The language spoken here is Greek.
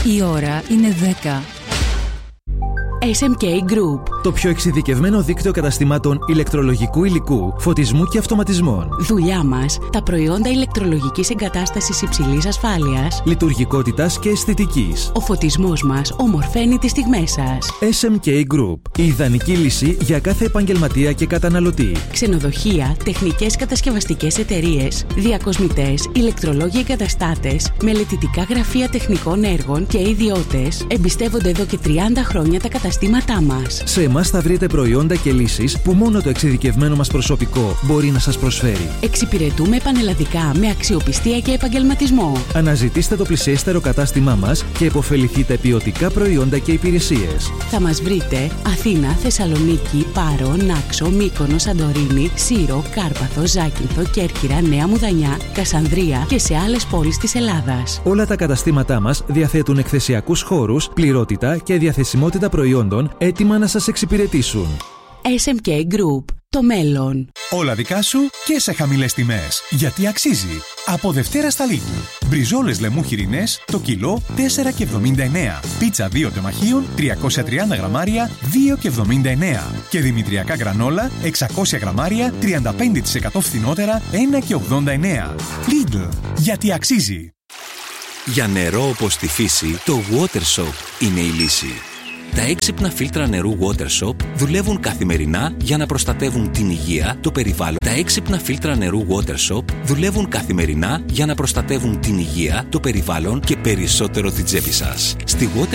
Η ώρα είναι 10. SMK Group. Το πιο εξειδικευμένο δίκτυο καταστημάτων ηλεκτρολογικού υλικού, φωτισμού και αυτοματισμών. Δουλειά μας, τα προϊόντα ηλεκτρολογικής εγκατάστασης υψηλής ασφάλειας, λειτουργικότητας και αισθητικής. Ο φωτισμός μας ομορφαίνει τις στιγμές σας. SMK Group. Η ιδανική λύση για κάθε επαγγελματία και καταναλωτή. Ξενοδοχεία, τεχνικές κατασκευαστικές εταιρείες, διακοσμητές, ηλεκτρολόγοι εγκαταστάτες, μελετητικά γραφεία τεχνικών έργων και ιδιώτες εμπιστεύονται εδώ και 30 χρόνια τα καταστήματά μας. Σε εμάς θα βρείτε προϊόντα και λύσεις που μόνο το εξειδικευμένο μας προσωπικό μπορεί να σας προσφέρει. Εξυπηρετούμε πανελλαδικά με αξιοπιστία και επαγγελματισμό. Αναζητήστε το πλησιέστερο κατάστημά μας και επωφεληθείτε ποιοτικά προϊόντα και υπηρεσίες. Θα μας βρείτε Αθήνα, Θεσσαλονίκη, Πάρο, Νάξο, Μύκονο, Σαντορίνη, Σύρο, Κάρπαθο, Ζάκυνθο, Κέρκυρα, Νέα Μουδανιά, Κασανδρία και σε άλλες πόλεις της Ελλάδας. Όλα τα καταστήματά μας διαθέτουν εκθεσιακούς χώρους, πληρότητα και διαθεσιμότητα προϊόντων έτοιμα να σας εξυπηρετήσουν. SMK Group. Το μέλλον. Όλα δικά σου και σε χαμηλές τιμές. Γιατί αξίζει. Από Δευτέρα στα Λίγου. Μπριζόλες λεμού χοιρινές το κιλό 4,79. Πίτσα 2 τεμαχίων 330 γραμμάρια 2,79. Και δημητριακά γρανόλα 600 γραμμάρια 35% φθηνότερα 1,89. Lidl. Γιατί αξίζει. Για νερό όπως τη φύση, το Watersoap είναι η λύση. Τα έξυπνα φίλτρα νερού Watersoap δουλεύουν καθημερινά για να προστατεύουν την υγεία, το περιβάλλον. Τα έξυπνα φίλτρα νερού Watersoap δουλεύουν καθημερινά για να προστατεύουν την υγεία, το περιβάλλον και περισσότερο την τσέπη σας. Στη